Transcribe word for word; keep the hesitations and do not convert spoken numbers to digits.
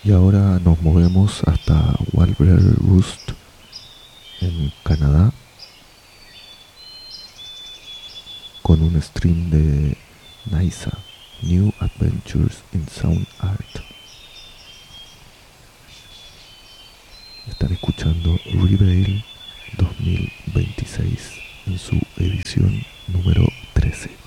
Y ahora nos movemos hasta Walbridge Roost en Canadá con un stream de NISA, New Adventures in Sound Art. Están escuchando Revale dos mil veintiséis en su edición número trece.